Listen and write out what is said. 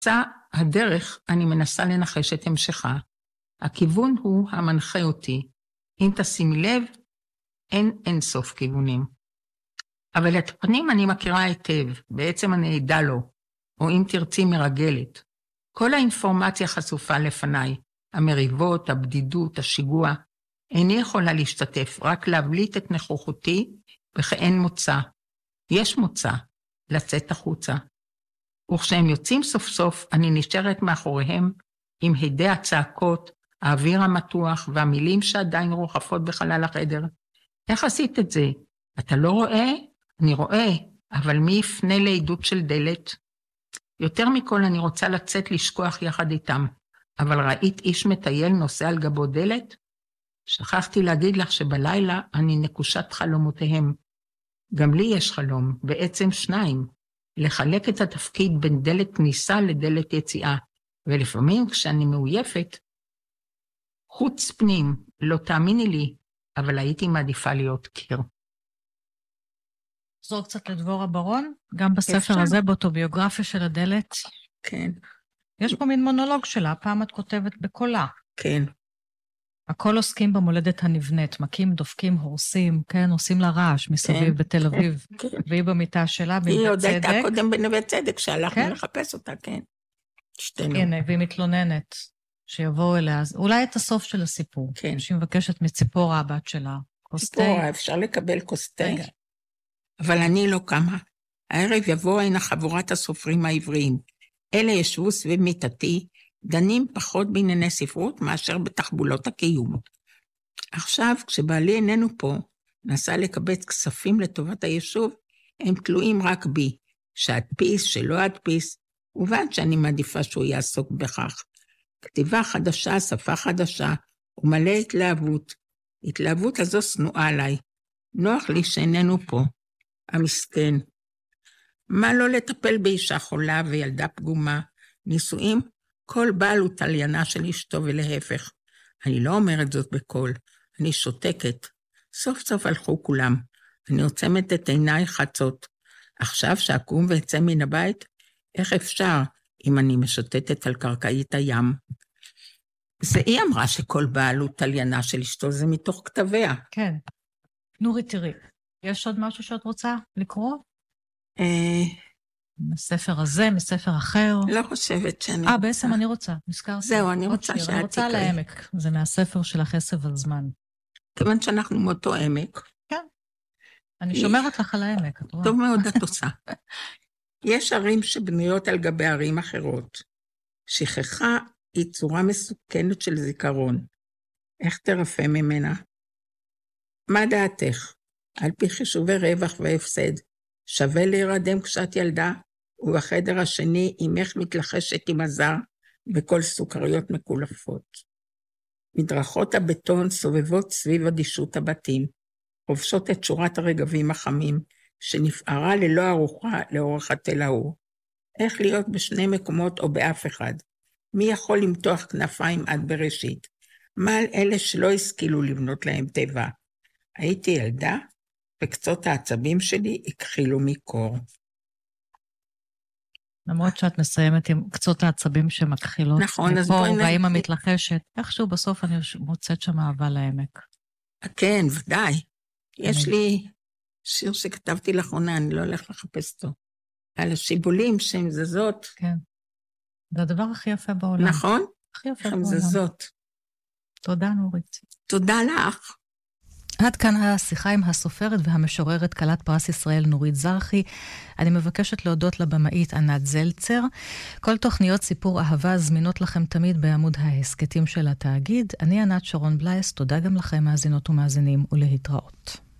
באמצע הדרך אני מנסה לנחש את המשכה. הכיוון הוא המנחה אותי. אם תשימי לב, אין סוף כיוונים. אבל את הפנים אני מכירה היטב, בעצם אני עדה לו, או אם תרצי מרגלת. כל האינפורמציה חשופה לפניי, המריבות, הבדידות, השיגוע. איני יכולה להשתתף, רק להבליט את נוכחותי, וכאין מוצא. יש מוצא, לצאת החוצה. וכשהם יוצאים סוף סוף, אני נשארת מאחוריהם, עם הדי הצעקות, האוויר המתוח, והמילים שעדיין רוחפות בחלל החדר. איך עשית את זה? אתה לא רואה? אני רואה, אבל מי יפנה לעדות של דלת? יותר מכל אני רוצה לצאת לשכוח יחד איתם, אבל ראית איש מטייל נושא על גבו דלת? שכחתי להגיד לך שבלילה אני נקושת חלומותיהם. גם לי יש חלום, בעצם שניים, לחלק את התפקיד בין דלת כניסה לדלת יציאה, ולפעמים כשאני מעויפת, חוץ פנים, לא תאמיני לי, אבל הייתי מעדיפה להיות קיר. זו קצת לדבורה ברון, גם בספר הזה, באוטוביוגרפיה של הדלת. כן. יש פה מין מונולוג שלה, פעם את כותבת בקולה. כן. הכל עוסקים במולדת הנבנית, מכים, דופקים, הורסים, כן, עושים לה רעש מסביב בתל אביב, והיא במיטה שלה, בנווה צדק. היא עוד הייתה קודם בנווה צדק, שהלכנו לחפש אותה, כן. שתינו. הנה, והיא מתלוננת, שיבואו אליה, אולי את הסוף של הסיפור, שהיא מבקשת מציפורה הבת שלה, כוס תה. ציפורה, אפשר לקבל כוס תה. אבל אני לא קמה. הערב יבוא הנה חבורת הסופרים העבריים. אלה ישבו סביב מיטתי, דנים פחות בענייני ספרות מאשר בתחבולות הקיום. עכשיו, כשבעלי איננו פה, נסע לקבץ כספים לטובת היישוב, הם תלויים רק בי, שאדפיס, שלא אדפיס, ובעד שאני מעדיפה שהוא יעסוק בכך. כתיבה חדשה, שפה חדשה, ומלא התלהבות. התלהבות הזו שנואה עליי. נוח לי שאיננו פה. המסכן. מה לא לטפל באישה חולה וילדה פגומה? נישואים? כל בעל הוא תליינה של אשתו ולהפך. אני לא אומרת זאת בקול, אני שותקת. סוף סוף הלכו כולם. אני עוצמת את עיניי חצות. עכשיו שאקום ואצא מן הבית, איך אפשר אם אני משוטטת על קרקעית הים? זה היא אמרה שכל בעל הוא תליינה של אשתו, זה מתוך כתביה. כן. נורי, תראי, יש עוד משהו שאת רוצה לקרוא? מספר הזה, מספר אחר. לא חושבת שאני בעצם אני רוצה, נזכרתי. זהו, אני רוצה שאת תקראי. אני רוצה על העמק, זה מהספר של החסב על זמן. כיוון שאנחנו מאותו עמק. כן. אני שומרת לך על העמק. טוב מאוד את עושה. יש ערים שבנויות על גבי ערים אחרות. שכחה היא צורה מסוכנת של זיכרון. איך תרפא ממנה? מה דעתך? על פי חישובי רווח והפסד, שווה להירדם כשאת ילדה, ובחדר השני אמך מתלחשת עם הזר, וכל סוכריות מקולפות. מדרכות הבטון סובבות סביב אדישות הבתים, חובשות את שורת הרגבים החמים, שנפערה ללא ארוחה לאורך התל ההוא. איך להיות בשני מקומות או באף אחד? מי יכול למתוח כנפיים עד בראשית? מה על אלה שלא השכילו לבנות להם טבע? הייתי ילדה, וקצות העצבים שלי הכחילו מקור. למרות שאת מסיימת עם קצות העצבים שמכחילות. נכון, אז בואי נגיד. והאמא מתלחשת. איכשהו בסוף אני מוצאת שם אהבה לעמק. כן, ודאי. יש לי שיר שכתבתי לאחרונה, אני לא הולך לחפש אותו. על השיבולים שהן זזות. כן. זה הדבר הכי יפה בעולם. נכון? הכי יפה בעולם. הן זזות. תודה, נורית. תודה לך. עד כאן השיחה עם הסופרת והמשוררת כלת פרס ישראל נורית זרחי. אני מבקשת להודות לבמאית ענת זלצר. כל תוכניות סיפור אהבה זמינות לכם תמיד בעמוד ההסקטים של התאגיד. אני ענת שרון בלייס, תודה גם לכם מאזינות ומאזינים ולהתראות.